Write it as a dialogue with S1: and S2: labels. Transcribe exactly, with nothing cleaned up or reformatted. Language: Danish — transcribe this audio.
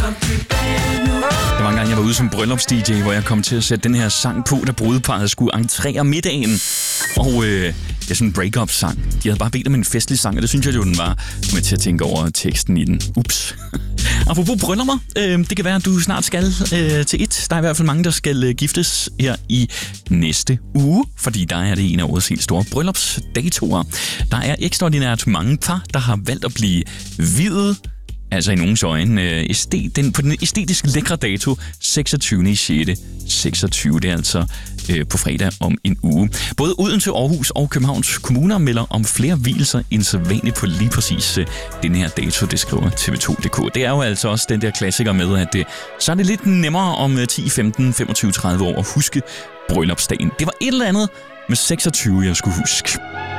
S1: Der var en gang, jeg var ude som bryllupsD J, hvor jeg kom til at sætte den her sang på, da brudeparret skulle entrere middagen. Og øh, det er sådan en break-up-sang. De havde bare bedt om en festlig sang, og det synes jeg jo, den var. Med til at tænke over teksten i den. Ups. Apropos bryllupper, øh, det kan være, at du snart skal øh, til et. Der er i hvert fald mange, der skal øh, giftes her i næste uge, fordi der er det en af årets helt store bryllupsdatoer. Der er ekstraordinært mange par, der har valgt at blive viet. Altså i nogens øjne, øh, æstet, den, på den æstetisk lækre dato, seksogtyvende sjette seksogtyve. Det er altså øh, på fredag om en uge. Både Odense, Aarhus og Københavns kommuner melder om flere vielser end sædvanligt på lige præcis øh, den her dato, det skriver T V to punktum d k. Det er jo altså også den der klassiker med, at øh, så er det lidt nemmere om øh, ti, femten, femogtyve, tredive år at huske bryllupsdagen. Det var et eller andet med seksogtyve, jeg skulle huske.